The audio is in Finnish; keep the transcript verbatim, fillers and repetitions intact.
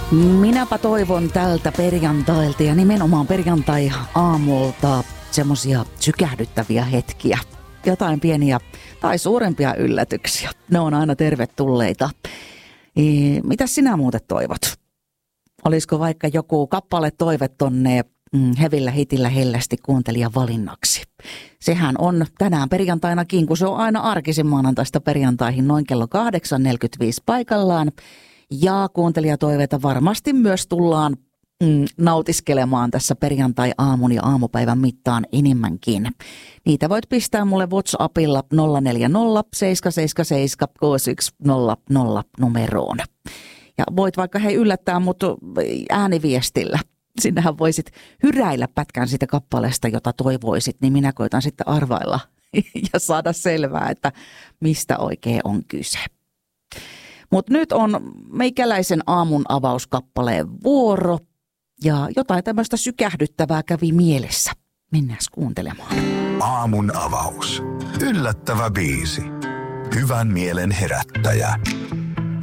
Minäpä toivon tältä perjantailta ja nimenomaan perjantai-aamulta semmosia sykähdyttäviä hetkiä. Jotain pieniä tai suurempia yllätyksiä. Ne on aina tervetulleita. E, mitä sinä muuten toivot? Olisiko vaikka joku kappale toive tonne mm, hevillä hitillä hellästi kuuntelijan valinnaksi? Sehän on tänään perjantainakin, kun se on aina arkisin maanantaista perjantaihin noin kello kahdeksan neljäkymmentäviisi paikallaan. Ja kuuntelijatoiveita varmasti myös tullaan mm, nautiskelemaan tässä perjantai-aamun ja aamupäivän mittaan enemmänkin. Niitä voit pistää mulle WhatsAppilla nolla neljä nolla seitsemän seitsemän seitsemän kuusi yksi nolla nolla numeroon. Ja voit vaikka hei yllättää mut ääniviestillä. Sinnehän voisit hyräillä pätkän siitä kappaleesta, jota toivoisit, niin minä koitan sitten arvailla ja saada selvää, että mistä oikein on kyse. Mutta nyt on meikäläisen aamun avauskappaleen vuoro ja jotain tämmöistä sykähdyttävää kävi mielessä. Mennään kuuntelemaan. Aamun avaus. Yllättävä biisi. Hyvän mielen herättäjä.